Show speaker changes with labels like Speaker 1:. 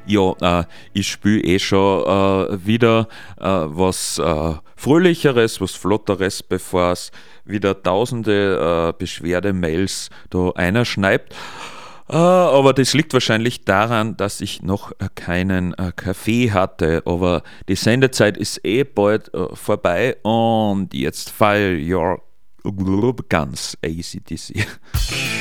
Speaker 1: Ja, ich spiele schon wieder was Fröhlicheres, was Flotteres, bevor es wieder tausende Beschwerdemails da einer schneibt. Aber das liegt wahrscheinlich daran, dass ich noch keinen Kaffee hatte. Aber die Sendezeit ist eh bald vorbei und jetzt Fire Your Guns, ACDC.